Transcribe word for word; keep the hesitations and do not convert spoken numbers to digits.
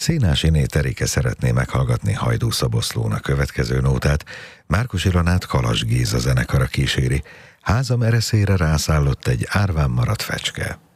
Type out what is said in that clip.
Szénás Iné Terike szeretné meghallgatni Hajdú Szaboszlónak következő nótát, Márkus Ilanát Kalas Géza zenekara kíséri. Házam ereszére rászállott egy árván maradt fecske.